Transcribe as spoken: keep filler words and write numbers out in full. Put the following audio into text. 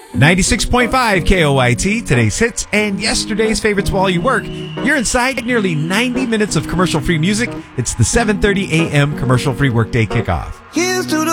ninety-six point five K O I T, today's hits and yesterday's favorites while you work. You're inside nearly ninety minutes of commercial-free music. It's the seven thirty a.m. commercial-free workday kickoff. Here's to the